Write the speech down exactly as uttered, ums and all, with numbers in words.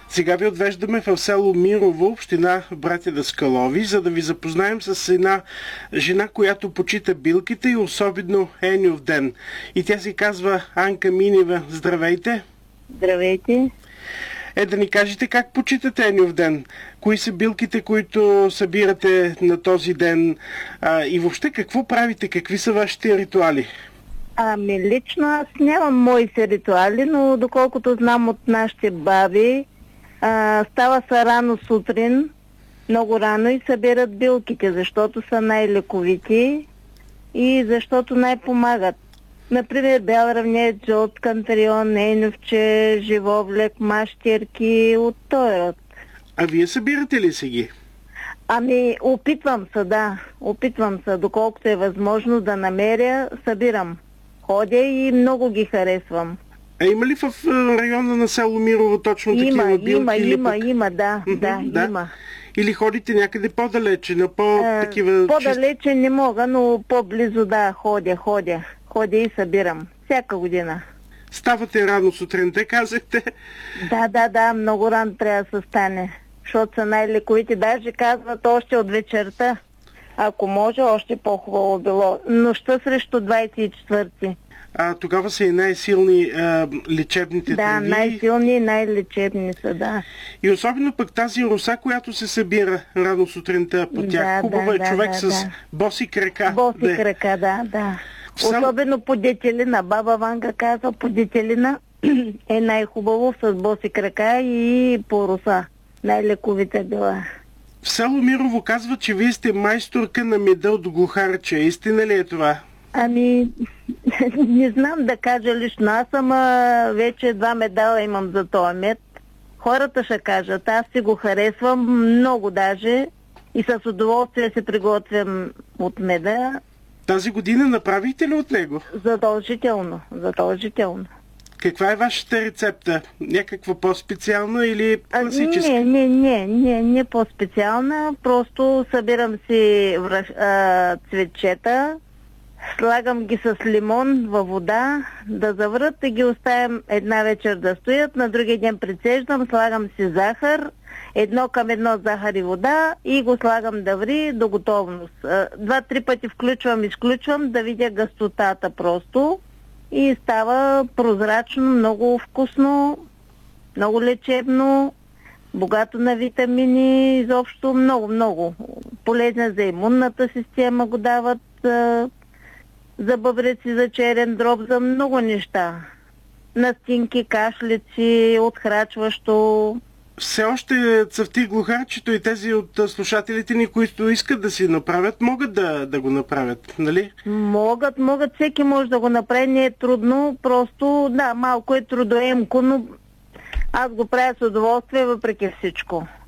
Сега ви отвеждаме в село Мирово, община Братя Даскалови, за да ви запознаем с една жена, която почита билките и особено Еньов ден. И тя се казва Анка Минева. Здравейте! Здравейте! Е, да ни кажете как почитате Еньов ден? Кои са билките, които събирате на този ден? А, и въобще какво правите? Какви са вашите ритуали? Ами лично аз нямам моите ритуали, но доколкото знам от нашите баби, а, става са рано сутрин, много рано и събират билките, защото са най-лековити и защото най-помагат. Например, бял равнец, жълт кантарион, еньовче, живоблек, мащерки от този род. А вие събирате ли се ги? Ами, опитвам се, да. Опитвам се, доколкото е възможно да намеря, събирам. Ходя и много ги харесвам. А има ли в района на село Мирово точно има, такива билки? Има, или има, пък... има, да, да, да, има. Или ходите някъде по-далече, на по-такива... По-далече не мога, но по-близо, да, ходя, ходя. Ходя и събирам. Всяка година. Ставате рано сутринта, казахте? Да, да, да, много рано трябва да се стане. Защото са най-лековите. Даже казват още от вечерта. Ако може, още по-хубаво било. Нощта срещу двадесет и четвърти. А тогава са и най-силни а, лечебните Да, трави. най-силни и най-лечебни са, да. И особено пък тази роса, която се събира рано сутринта по тях. Да, Хубаво да, е да, човек да, с да. боси крака. Боси да. крака, да, да. Сам... Особено по детелина. Баба Ванга казва, по детелина е най-хубаво с боси крака и по роса. Най-лековите била. В село Мирово казва, че вие сте майсторка на меда от глухарче. Истина ли е това? Ами, не знам да кажа лично. Аз съм а, вече два медала имам за този мед. Хората ще кажат, аз си го харесвам много даже и с удоволствие се приготвям от меда. Тази година направихте ли от него? Задължително, задължително. Каква е вашата рецепта? Някаква по-специална или класическа? А, не, не, не, не, не по-специална. Просто събирам си връх, а, цветчета, слагам ги с лимон във вода, да заврат и ги оставям една вечер да стоят. На другия ден прецеждам, слагам си захар, едно към едно захар и вода и го слагам да ври до готовност. Два-три пъти включвам, изключвам да видя гъстотата просто и става прозрачно, много вкусно, много лечебно, богато на витамини, изобщо много-много. Полезна за имунната система го дават, за бъбреци, за черен дроб, за много неща. Настинки, кашлици, отхрачващо. Все още цъфти глухарчето и тези от слушателите ни, които искат да си направят, могат да, да го направят, нали? Могат, могат, всеки може да го направи, не е трудно, просто да, малко е трудоемко, но аз го правя с удоволствие въпреки всичко.